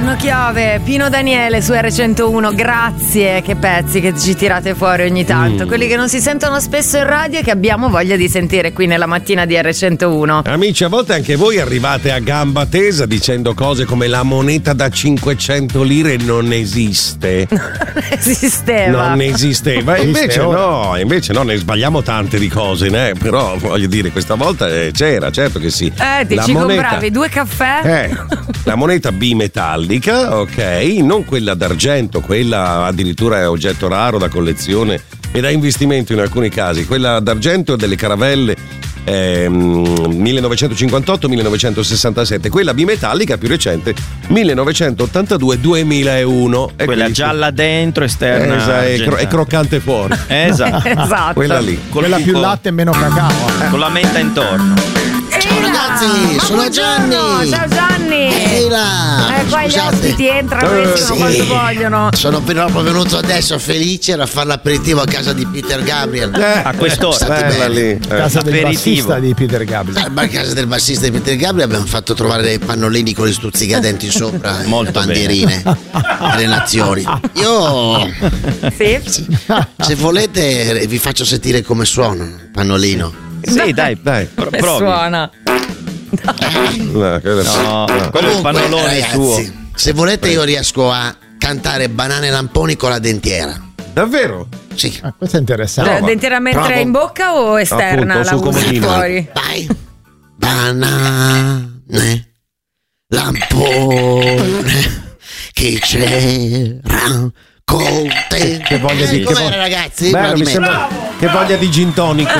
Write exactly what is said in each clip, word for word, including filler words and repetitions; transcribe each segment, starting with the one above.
Buongiorno Chiave, Pino Daniele su erre centouno, grazie, che pezzi che ci tirate fuori ogni tanto, mm. quelli che non si sentono spesso in radio e che abbiamo voglia di sentire qui nella mattina di erre centouno. Amici, a volte anche voi arrivate a gamba tesa dicendo cose come la moneta da cinquecento lire non esiste. Non esisteva. Non esisteva, invece no, invece no, ne sbagliamo tante di cose, né? Però voglio dire, questa volta c'era, certo che sì. Eh, ti la ci moneta, compravi due caffè? Eh, la moneta bimetallica, ok, non quella d'argento, quella addirittura è oggetto raro da collezione e da investimento in alcuni casi. Quella d'argento delle caravelle ehm, millenovecentocinquantotto millenovecentosessantasette, quella bimetallica più recente millenovecentottantadue duemilauno. Quella quindi, gialla dentro, esterna esa, è, cro- è croccante fuori. Esatto. Esatto. Quella lì. Quella più latte e meno cacao. Eh. Con la menta intorno. Ciao ragazzi, ma sono Gianni. Ciao Gianni. Ehi là. Eh, qua gli ospiti entrano e escono quando vogliono. Sono proprio venuto adesso felice a fare l'aperitivo a casa di Peter Gabriel. Eh, a quest'ora. Bella lì. Eh. Casa del Aperitivo. bassista di Peter Gabriel. A casa del bassista di Peter Gabriel abbiamo fatto trovare dei pannolini con gli stuzzicadenti sopra, molto bandierine delle nazioni. Io Sì. se volete vi faccio sentire come suona il pannolino. Sì, dai, dai, pro- provi. Suona. No, quello No, no. quello è il pannolone ragazzi, suo. se volete io riesco a cantare banane lamponi con la dentiera. Davvero? Sì. Ah, questo è interessante. Cioè, dentiera mentre Provo. è in bocca o esterna? Appunto, la sul usi comodino. fuori? Vai. Banane, lampone, che c'era con te. Che voglia di- Eh, che com'era, vo- ragazzi? Bello, Me mi la sembra che voglia di gin tonic.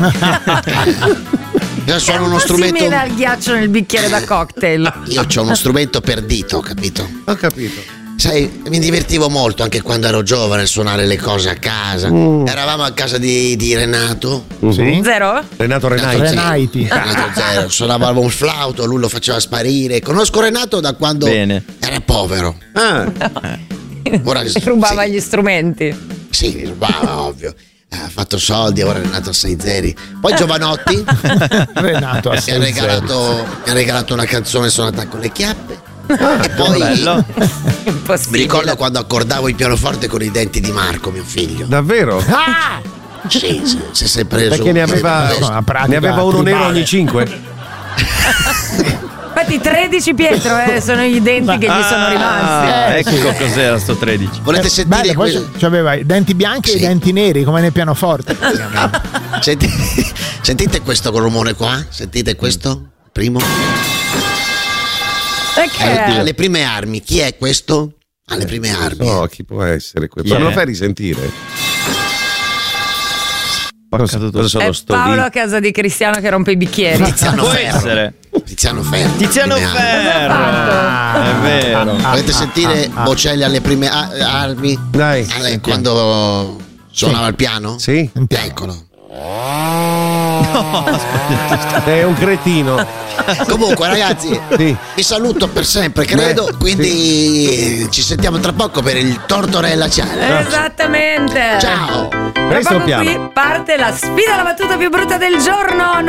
Io sono uno Si strumento. mena il ghiaccio nel bicchiere da cocktail. Io ho uno strumento per dito, capito? Ho capito. Sai, mi divertivo molto anche quando ero giovane a suonare le cose a casa. Mm. Eravamo a casa di, di Renato. Sì? Zero? Renato Renaiti. Renaiti. Renato Zero. Suonavamo un flauto, lui lo faceva sparire. Conosco Renato da quando Bene. era povero. Ah, Ora Rubava sì, gli strumenti. sì, rubava, ovvio. Ha fatto soldi, ora è Renato a sei zeri. Poi Giovanotti Renato a mi ha sei regalato, mi ha regalato una canzone suonata con le chiappe. E poi Bello. mi Impossibile. ricordo quando accordavo il pianoforte con i denti di Marco, mio figlio. davvero? Ah! Sì, sì, si è preso. Perché ne aveva, No, una pratica ne aveva uno tribale. nero ogni cinque. Infatti tredici Pietro eh, sono i denti che gli sono rimasti. Ah, Eh, ecco sì. cos'era sto tredici. Volete Eh, sentire bello, poi quello? c'aveva i denti bianchi e Sì. i denti neri come nel pianoforte. Senti- sentite questo rumore qua? Sentite questo? Primo? E che è? Alle prime armi. Chi è questo? Alle prime armi. No, chi può essere questo? Chi Ma me lo è? fai risentire? Cosa, cosa sono È sto Paolo lì? a casa di Cristiano che rompe i bicchieri. Tiziano Può Ferro. essere. Tiziano Ferro. Tiziano Prime armi. Ferro. Ah. È vero. Volete sentire ah, ah. Bocelli alle prime a- armi? Dai. Alle- quando suonava il piano? Sì? Eccolo. È un cretino. Comunque ragazzi, Sì. vi saluto per sempre, credo. Beh, quindi ci sentiamo tra poco per il Tortorella Challenge. Esattamente. Ciao. Tra Presto poco piano. qui parte la sfida alla battuta più brutta del giorno.